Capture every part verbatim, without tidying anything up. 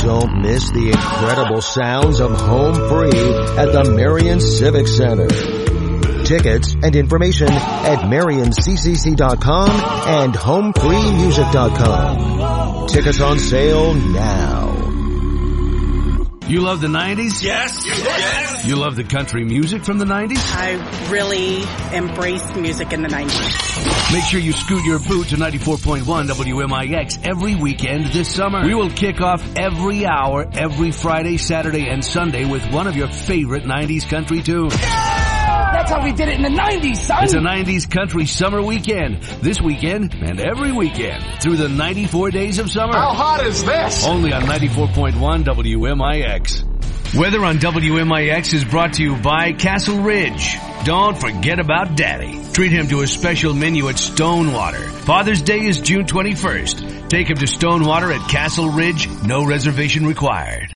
Don't miss the incredible sounds of Home Free at the Marion Civic Center. Tickets and information at marion c c c dot com and home free music dot com. Tickets on sale now. You love the nineties? Yes. Yes. You love the country music from the nineties? I really embrace music in the nineties. Make sure you scoot your boot to ninety-four point one W M I X every weekend this summer. We will kick off every hour, every Friday, Saturday, and Sunday with one of your favorite nineties country tunes. That's how we did it in the nineties, son. It's a nineties country summer weekend. This weekend and every weekend through the ninety-four days of summer. How hot is this? Only on ninety-four point one W M I X. Weather on W M I X is brought to you by Castle Ridge. Don't forget about Daddy. Treat him to a special menu at Stonewater. Father's Day is June twenty-first. Take him to Stonewater at Castle Ridge. No reservation required.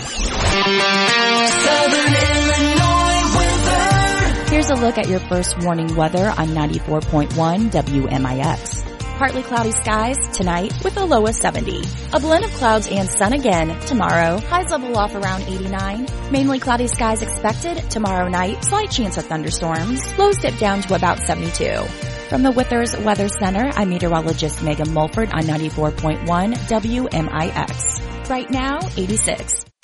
Here's a look at your first warning weather on ninety-four point one W M I X. Partly cloudy skies tonight with a low of seventy. A blend of clouds and sun again tomorrow. Highs level off around eighty-nine. Mainly cloudy skies expected tomorrow night. Slight chance of thunderstorms. Lows dip down to about seventy-two. From the Withers Weather Center, I'm meteorologist Megan Mulford on ninety-four point one W M I X. Right now, eighty-six.